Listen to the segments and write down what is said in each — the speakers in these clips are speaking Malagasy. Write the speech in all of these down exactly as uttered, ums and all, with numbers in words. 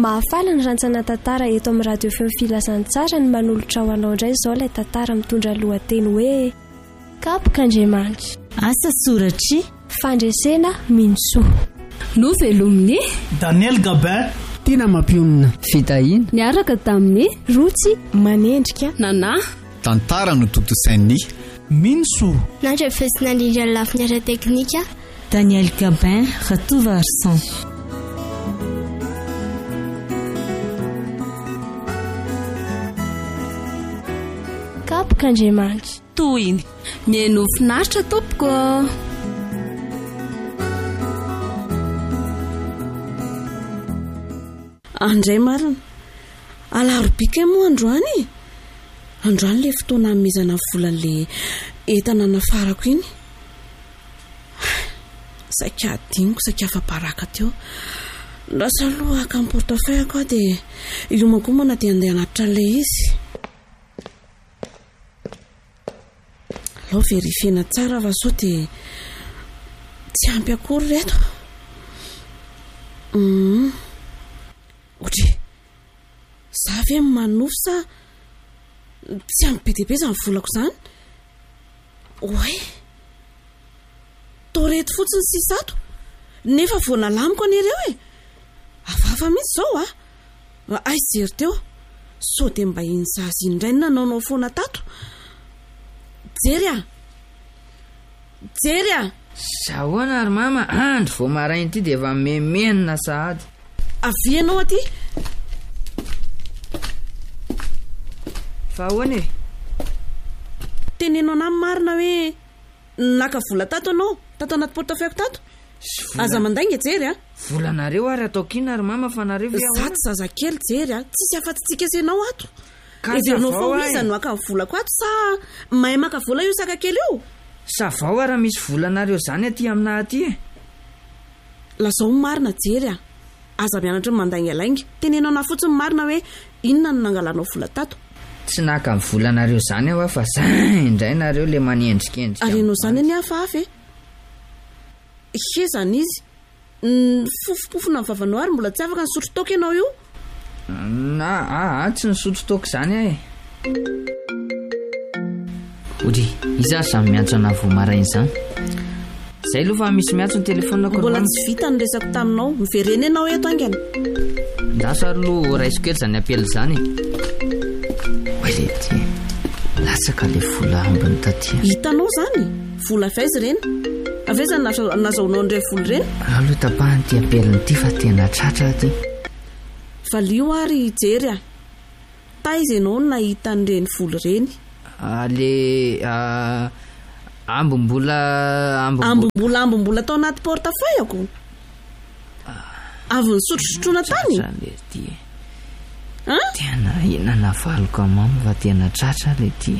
Mahafaly ny rantsana tantara eto amin'ny radio feo filasan-tsara ny manolotra ho anao indray izao ilay tantara mitondra lohateny hoe Kapoka Andriamanitra. Asa soratry Fandresena Minso. Novelominy Daniel Gabin. Tina Mampionina. Fitahina. Niaraka tamin'ny Rotsy Manendrika. Nana. Tantara no totosainy Minso. Nandra fesina indrindra lafiny ara teknika. Daniel Gabin, Ratova Arsan. Kapoka Andriamanitra. Tohiny. Mihaino finaritra tompoko. Andray marina. Alarobika moa androany. Androany le fotoana amezana volan'le entana nafarako iny. Saika adiniko, saika afa-baraka teo. Lasa aloha aka amin'ny portefeuille ko dia ilomako mana dia andeha anatitra an'ilay izy. Alao verifiena tsara fa sao dia tsy ampy akory reto. Mm. Otry. Za ve manofo sa tsy ampy be dia be izany volako izany? Oay. Toreto fotsiny sy zato. Nefa voana lamiko an'ireo e. Afafa mihitsy zao a. Ay jery teo. Sao dia mba iny zaza indray nanao foana tato. Jery a. Jery a. Sahoana ary mama, andro vao maraina ity dia efa memenina sahady. Avy ianao aty. Fa ahoana e? Tenenao anahy marina hoe naka vola tato anao, tato anaty portefeuille tato. Aza mandainga jery a. Volanareo ary atao kina ary mama fa nareo zato zazakely jery a. Tsisy afa-tsika senao ato. Everinao faholizany no aka volako ato sa mahay maka vola io saka kely io? Sa vao ary misy volanareo zany aty amina aty e. Lazao marina jery a. Aza mianatra mandainga lainga. Tenenao na fotsiny marina hoe inona no nangalanao vola tato. Tsy naka amin'ny volanareo zany aho fa zay indray nareo le manendrikendrika. Arenao zany ny hafahafa e. Hezana izy. Ny fofopofona ny vavanao ary mbola tsy afaka nisotro toka ianao io. Na ah, tsy nisotro toka zany aho e. Ody, iza samy miantso ana vo maraina izany. Zay aloha fa misy miantso ny telefonako. Mbola tsy vita ny resako taminao. Miverena ianao eto angana. Ndaso ary aloha raisiko kely zany apely zany. Oele ty. Latsaka le vola ambiny taty. Hitanao zany. Vola faizy reny. Avezany nazaonao ndray vola reny. Aloha tapahany ty apeliny ty fa tena tratra ty. Valio ary jery a. Taizy ianao no nahita an'ireny vola reny. Ale ambombola ambombola ambombola tao anaty portefeuille ako. Avy nisotrosotrona tany. Tena ina nafaliko mama fa tena tratra le ty.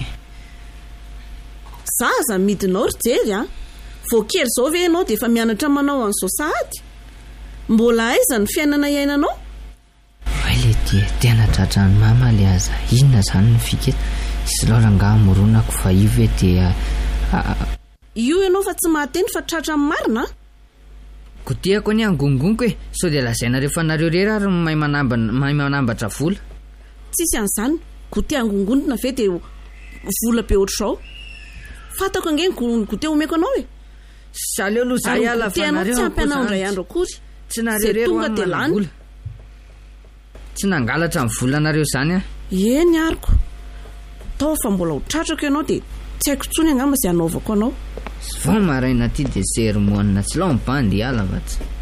Zaza midinao ry jery a. Vao kely zao ve ianao dia efa mianatra manao an'izao sahady. Mbola aiza ny fiainana iainanao? Oele ty tena tratra ny mama le aza. Inona zany ny fiketa? Sy loranga moronako fa io ve dia io ianao fa tsy mahateny fa tratra marina. Kotiako ny angongonko e. So dia lazaina rehefa nareo rera ary mahay manambatra mahay manambatra vola. Tsisy an'izany. Gote angongondona ve dia vola be ohatr'izao. Fatako ange gote omeko anao e. Saleo aloha zay ala fa nareo tsy ampianao indray andro akory. Tsy nareo rera tonga dia lany. Tsy nangalatra amin'ny vola nareo zany a. Eny ariko. Tao fa mbola ho tratrako ianao dia tsy haiko tsony angamba izay anaovako anao. Vao maraina ty dia sermonina tsy lao mibandy ala vatsy.